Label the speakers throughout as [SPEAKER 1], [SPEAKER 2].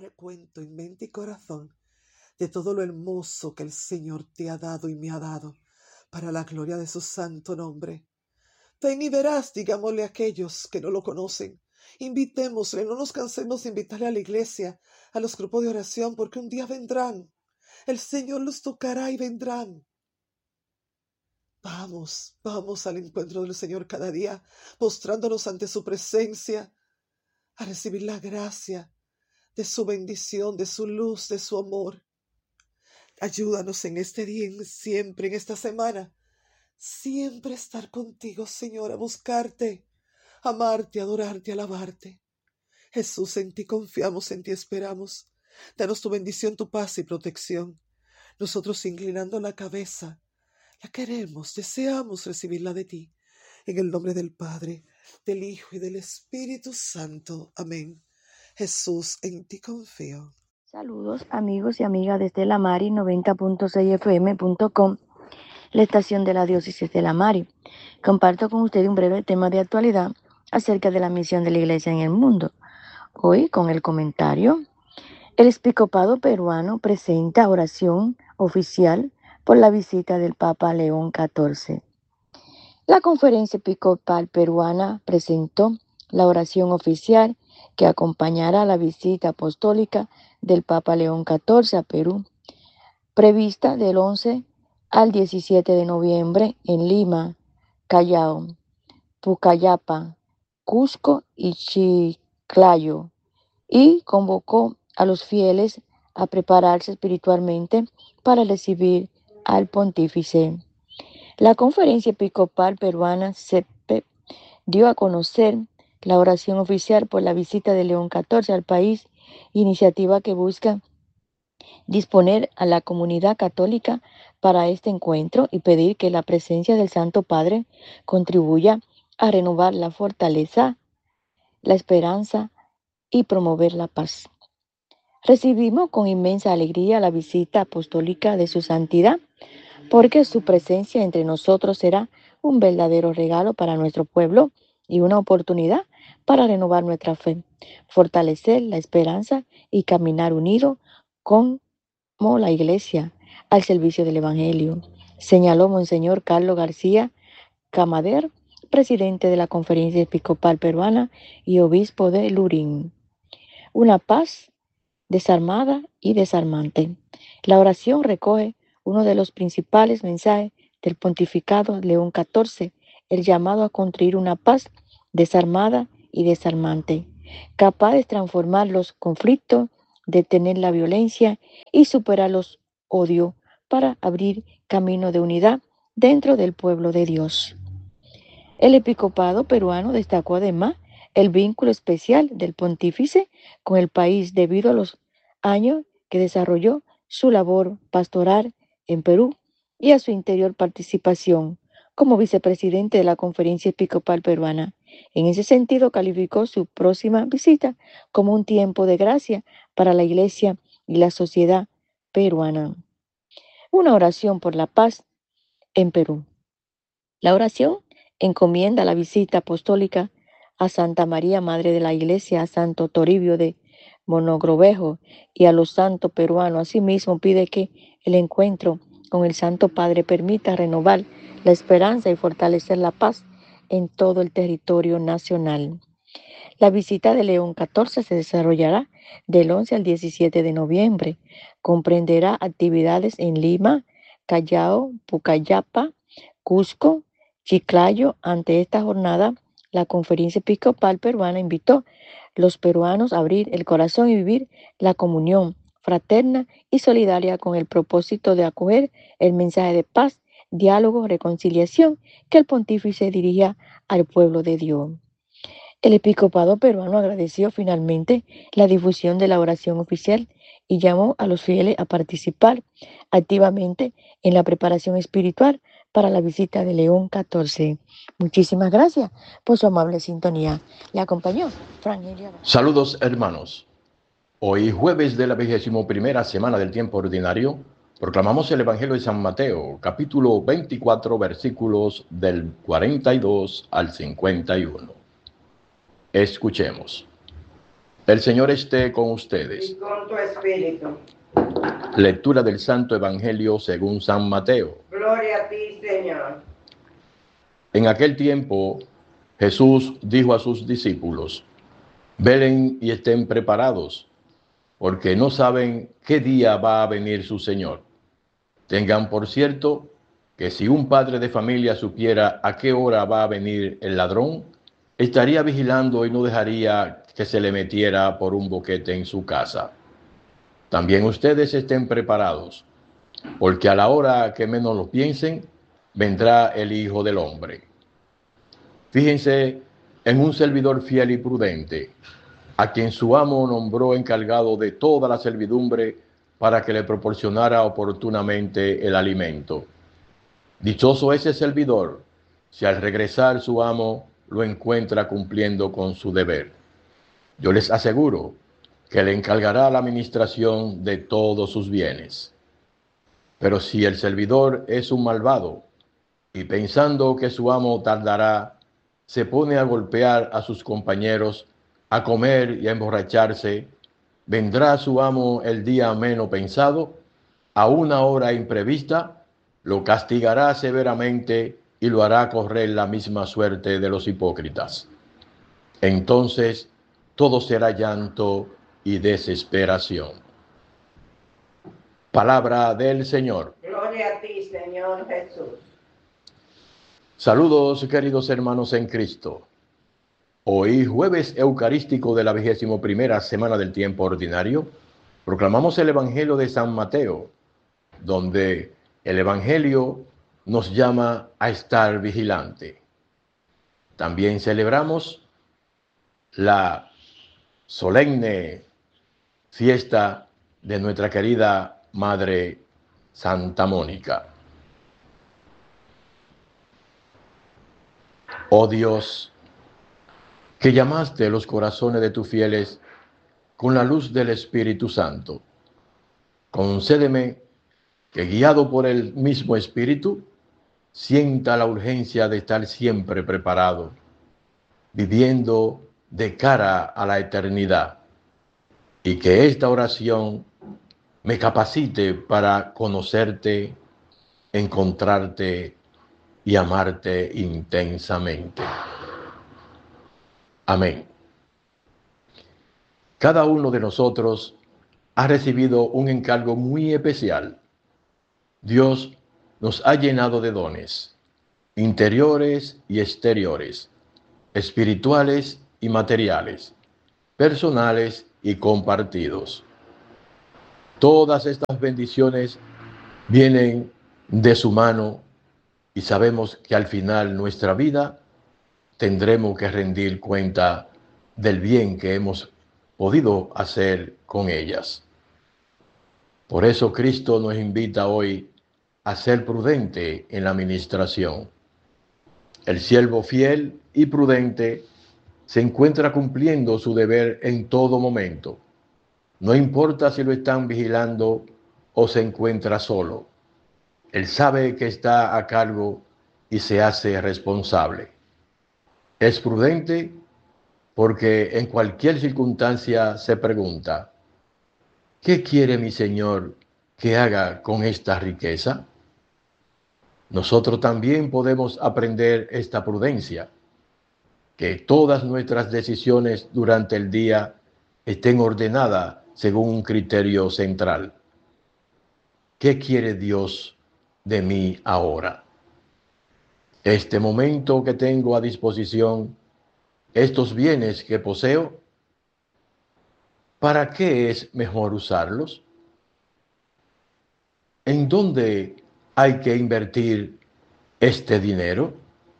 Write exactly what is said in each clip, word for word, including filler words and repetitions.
[SPEAKER 1] dar cuenta en mente y corazón de todo lo hermoso que el Señor te ha dado y me ha dado para la gloria de su santo nombre. Ven y verás, digámosle a aquellos que no lo conocen. Invitémosle, no nos cansemos de invitarle a la iglesia, a los grupos de oración, porque un día vendrán. El Señor los tocará y vendrán. Vamos, vamos al encuentro del Señor cada día, postrándonos ante su presencia, a recibir la gracia de su bendición, de su luz, de su amor. Ayúdanos en este día, en siempre, en esta semana, siempre estar contigo, Señor, a buscarte, amarte, adorarte, alabarte. Jesús, en ti confiamos, en ti esperamos. Danos tu bendición, tu paz y protección. Nosotros, inclinando la cabeza, la queremos, deseamos recibirla de ti. En el nombre del Padre, del Hijo y del Espíritu Santo. Amén. Jesús, en ti confío.
[SPEAKER 2] Saludos amigos y amigas desde la Mari noventa punto seis F M punto com, la estación de la diócesis de la Mari. Comparto con ustedes un breve tema de actualidad acerca de la misión de la Iglesia en el mundo. Hoy con el comentario: el episcopado peruano presenta oración oficial por la visita del Papa León catorce. La Conferencia Episcopal Peruana presentó la oración oficial que acompañará la visita apostólica del Papa León catorce a Perú, prevista del once al diecisiete de noviembre en Lima, Callao, Pucallapa, Cusco y Chiclayo, y convocó a los fieles a prepararse espiritualmente para recibir al pontífice. La Conferencia Episcopal Peruana C E P E dio a conocer la oración oficial por la visita de León catorce al país, iniciativa que busca disponer a la comunidad católica para este encuentro y pedir que la presencia del Santo Padre contribuya a renovar la fortaleza, la esperanza y promover la paz. Recibimos con inmensa alegría la visita apostólica de su santidad, porque su presencia entre nosotros será un verdadero regalo para nuestro pueblo y una oportunidad para renovar nuestra fe, fortalecer la esperanza y caminar unidos como la Iglesia al servicio del Evangelio, señaló Monseñor Carlos García Camader, presidente de la Conferencia Episcopal Peruana y obispo de Lurín. Una paz desarmada y desarmante. La oración recoge uno de los principales mensajes del pontificado León catorce, el llamado a construir una paz desarmada y desarmante, capaz de transformar los conflictos, detener la violencia y superar los odios para abrir camino de unidad dentro del pueblo de Dios. El episcopado peruano destacó además el vínculo especial del pontífice con el país debido a los años que desarrolló su labor pastoral en Perú y a su interior participación como vicepresidente de la Conferencia Episcopal Peruana. En ese sentido, calificó su próxima visita como un tiempo de gracia para la Iglesia y la sociedad peruana. Una oración por la paz en Perú. La oración encomienda la visita apostólica a Santa María, Madre de la Iglesia, a Santo Toribio de Mogrovejo y a los santos peruanos. Asimismo, pide que el encuentro con el Santo Padre permita renovar la esperanza y fortalecer la paz en todo el territorio nacional. La visita de León catorce se desarrollará del once al diecisiete de noviembre. Comprenderá actividades en Lima, Callao, Pucallapa, Cusco, Chiclayo. Ante esta jornada, la Conferencia Episcopal Peruana invitó a los peruanos a abrir el corazón y vivir la comunión fraterna y solidaria con el propósito de acoger el mensaje de paz, diálogo, reconciliación que el pontífice dirigía al pueblo de Dios. El episcopado peruano agradeció finalmente la difusión de la oración oficial y llamó a los fieles a participar activamente en la preparación espiritual para la visita de León catorce. Muchísimas gracias por su amable sintonía. Le acompañó Frank Elia.
[SPEAKER 3] Saludos, hermanos. Hoy, jueves de la vigésimo primera semana del tiempo ordinario, proclamamos el Evangelio de San Mateo, capítulo veinticuatro, versículos del cuarenta y dos al cincuenta y uno. Escuchemos. El Señor esté con ustedes.
[SPEAKER 4] Y con tu espíritu.
[SPEAKER 3] Lectura del Santo Evangelio según San Mateo.
[SPEAKER 4] Gloria a ti, Señor.
[SPEAKER 3] En aquel tiempo, Jesús dijo a sus discípulos: velen y estén preparados, porque no saben qué día va a venir su Señor. Tengan por cierto que si un padre de familia supiera a qué hora va a venir el ladrón, estaría vigilando y no dejaría que se le metiera por un boquete en su casa. También ustedes estén preparados, porque a la hora que menos lo piensen, vendrá el Hijo del Hombre. Fíjense en un servidor fiel y prudente, a quien su amo nombró encargado de toda la servidumbre para que le proporcionara oportunamente el alimento. Dichoso ese servidor, si al regresar su amo lo encuentra cumpliendo con su deber. Yo les aseguro que le encargará la administración de todos sus bienes. Pero si el servidor es un malvado, y pensando que su amo tardará, se pone a golpear a sus compañeros, a comer y a emborracharse, vendrá su amo el día menos pensado, a una hora imprevista, lo castigará severamente y lo hará correr la misma suerte de los hipócritas. Entonces todo será llanto y desesperación. Palabra del Señor.
[SPEAKER 4] Gloria a ti, Señor Jesús.
[SPEAKER 3] Saludos, queridos hermanos en Cristo. Hoy, jueves eucarístico de la vigésimo primera semana del tiempo ordinario, proclamamos el Evangelio de San Mateo, donde el Evangelio nos llama a estar vigilante. También celebramos la solemne fiesta de nuestra querida Madre Santa Mónica. Oh Dios, que llamaste los corazones de tus fieles con la luz del Espíritu Santo, concédeme que, guiado por el mismo Espíritu, sienta la urgencia de estar siempre preparado, viviendo de cara a la eternidad, y que esta oración me capacite para conocerte, encontrarte y amarte intensamente. Amén. Cada uno de nosotros ha recibido un encargo muy especial. Dios nos ha llenado de dones, interiores y exteriores, espirituales y materiales, personales y compartidos. Todas estas bendiciones vienen de su mano y sabemos que al final nuestra vida tendremos que rendir cuenta del bien que hemos podido hacer con ellas. Por eso Cristo nos invita hoy a ser prudente en la administración. El siervo fiel y prudente se encuentra cumpliendo su deber en todo momento. No importa si lo están vigilando o se encuentra solo. Él sabe que está a cargo y se hace responsable. Es prudente porque en cualquier circunstancia se pregunta: ¿qué quiere mi Señor que haga con esta riqueza? Nosotros también podemos aprender esta prudencia, que todas nuestras decisiones durante el día estén ordenadas según un criterio central. ¿Qué quiere Dios de mí ahora? Este momento que tengo a disposición, estos bienes que poseo, ¿para qué es mejor usarlos? ¿En dónde hay que invertir este dinero?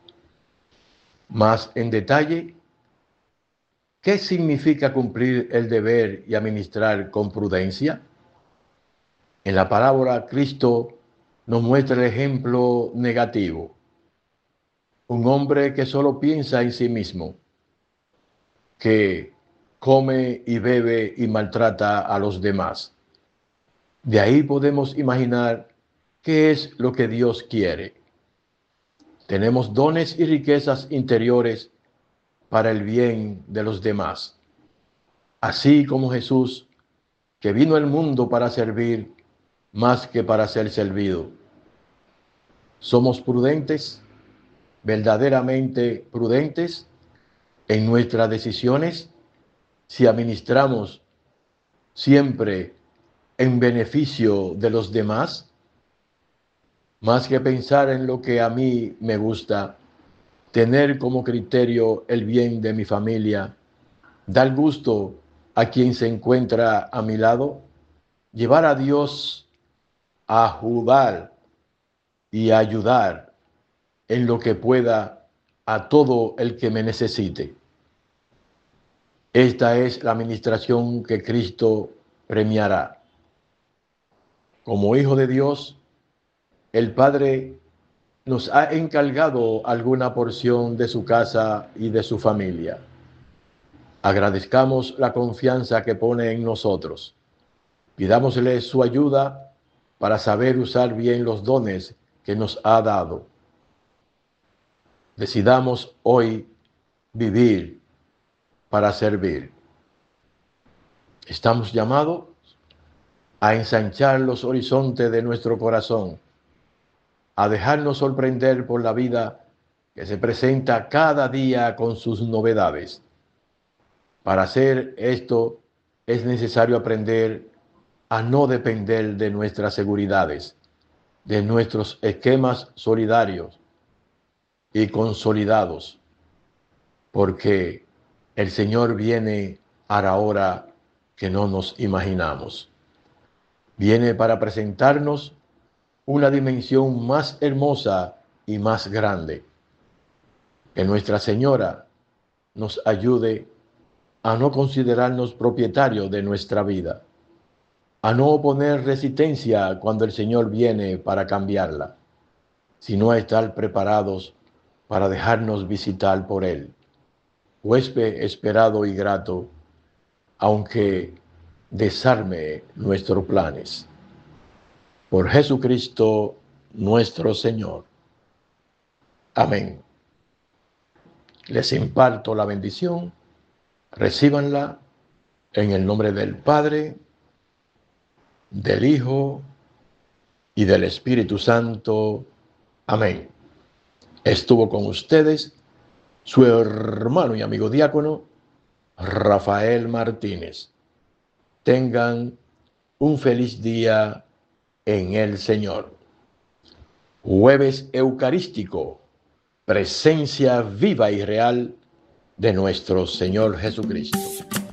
[SPEAKER 3] Más en detalle, ¿qué significa cumplir el deber y administrar con prudencia? En la parábola, Cristo nos muestra el ejemplo negativo. Un hombre que solo piensa en sí mismo, que come y bebe y maltrata a los demás. De ahí podemos imaginar qué es lo que Dios quiere. Tenemos dones y riquezas interiores para el bien de los demás. así como Jesús, que vino al mundo para servir más que para ser servido. ¿Somos prudentes, verdaderamente prudentes en nuestras decisiones si administramos siempre en beneficio de los demás? Más que pensar en lo que a mí me gusta, tener como criterio el bien de mi familia, dar gusto a quien se encuentra a mi lado, llevar a Dios a jugar y a ayudar en lo que pueda a todo el que me necesite. Esta es la administración que Cristo premiará. Como hijo de Dios, el Padre nos ha encargado alguna porción de su casa y de su familia. Agradezcamos la confianza que pone en nosotros. Pidámosle su ayuda para saber usar bien los dones que nos ha dado. Decidamos hoy vivir para servir. Estamos llamados a ensanchar los horizontes de nuestro corazón, a dejarnos sorprender por la vida que se presenta cada día con sus novedades. Para hacer esto es necesario aprender a no depender de nuestras seguridades, de nuestros esquemas solidarios y consolidados, porque el Señor viene a la hora que no nos imaginamos. Viene para presentarnos una dimensión más hermosa y más grande. Que Nuestra Señora nos ayude a no considerarnos propietarios de nuestra vida, a no oponer resistencia cuando el Señor viene para cambiarla, sino a estar preparados para dejarnos visitar por Él. Huésped esperado y grato, aunque desarme nuestros planes. Por Jesucristo nuestro Señor. Amén. Les imparto la bendición. Recíbanla en el nombre del Padre, del Hijo y del Espíritu Santo. Amén. Estuvo con ustedes su hermano y amigo diácono, Rafael Martínez. Tengan un feliz día en el Señor. Jueves Eucarístico, presencia viva y real de nuestro Señor Jesucristo.